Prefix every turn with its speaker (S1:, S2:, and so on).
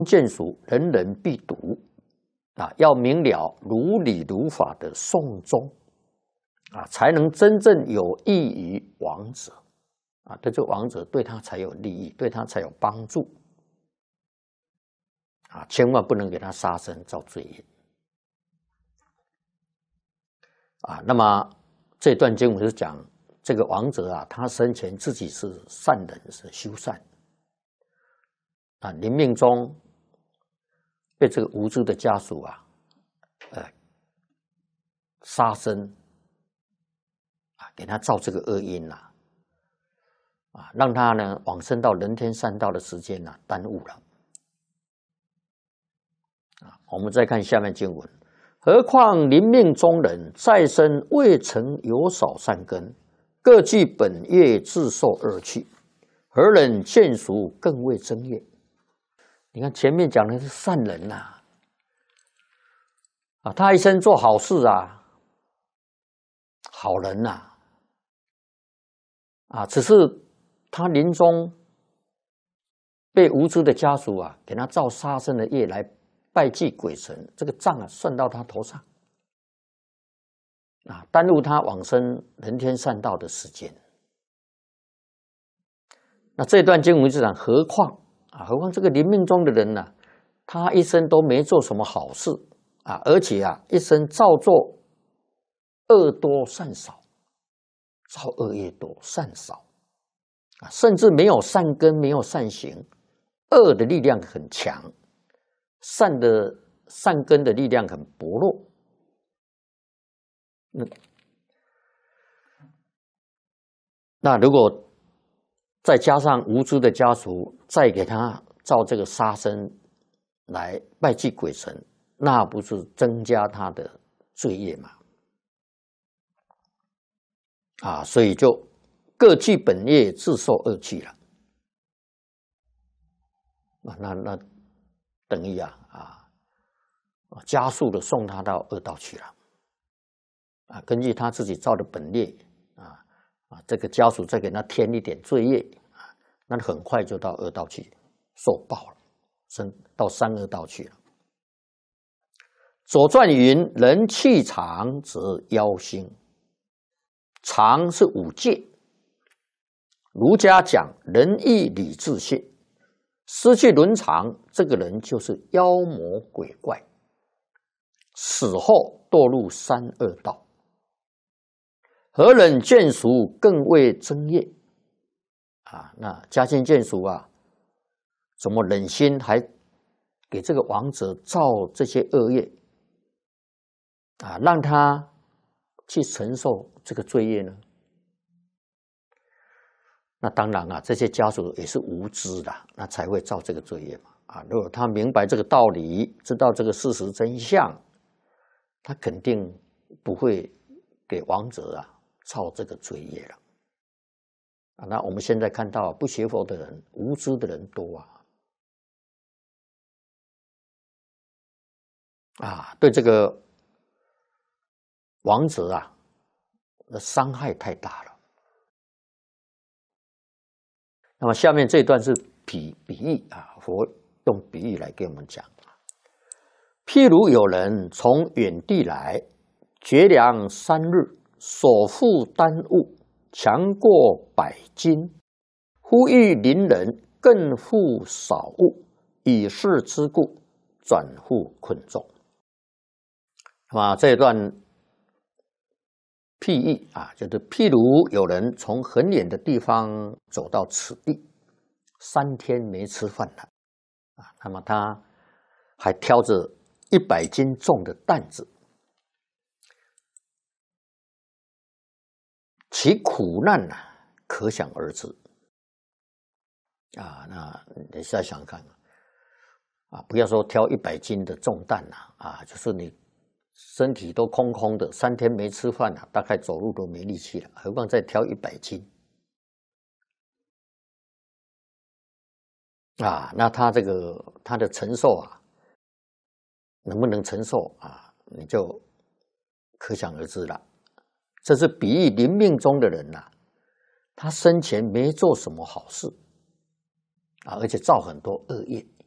S1: 见俗，人人必读啊，要明了如理如法的诵宗啊，才能真正有益于亡者啊，对这个亡者对他才有利益，对他才有帮助啊，千万不能给他杀生造罪业啊。那么这段经文是讲这个亡者啊，他生前自己是善人，是修善啊，临命中被这个无知的家属啊，杀生啊，给他造这个恶因呐，啊，让他呢往生到人天善道的时间呢耽误了啊。我们再看下面经文，何况临命中人再生未曾有少善根，各据本业自受恶趣，何忍见俗更为增业？你看前面讲的是善人呐，啊，他一生做好事啊，好人呐，啊，只是他临终被无知的家属啊，给他造杀生的业来拜祭鬼神，这个账啊算到他头上，啊，耽误他往生人天善道的时间。那这段经文是讲，何况啊，何况这个临命中的人呢，他一生都没做什么好事啊，而且啊，一生造作恶多善少，造恶业多，善少啊，甚至没有善根，没有善行，恶的力量很强，善根的力量很薄弱。那如果再加上无知的家属，再给他造这个杀生来拜祭鬼神，那不是增加他的罪业吗？啊，所以就各据本业自受恶趣了。啊，那等于加速的送他到恶道去了。啊，根据他自己造的本业这个家属再给他添一点罪业啊，那很快就到恶道去受报了，到三恶道去了。左传云：人气长则夭星，长是五戒。儒家讲仁义礼智信，失去伦常，这个人就是妖魔鬼怪，死后堕入三恶道。何忍眷属更为增业啊？那家亲眷属啊，怎么忍心还给这个亡者造这些恶业啊，让他去承受这个罪业呢？那当然啊，这些家属也是无知的，那才会造这个罪业嘛。啊，如果他明白这个道理，知道这个事实真相，他肯定不会给亡者造这个罪业了。啊，那我们现在看到不学佛的人、无知的人多对这个亡者的伤害太大了。那么下面这一段是比喻佛用比喻来给我们讲。譬如有人从远地来，绝粮3日，所负担物强过100斤，忽遇邻人更负少物，以是之故，转复困重。那么这一段譬喻就是譬如有人从很远的地方走到此地，3天没吃饭了那么他还挑着100斤重的担子，其苦难可想而知那你再想看不要说挑100斤的重担就是你身体都空空的，3天没吃饭大概走路都没力气了，何况再挑100斤那他的承受能不能承受你就可想而知了。这是比喻临命中的人他生前没做什么好事而且造很多恶业，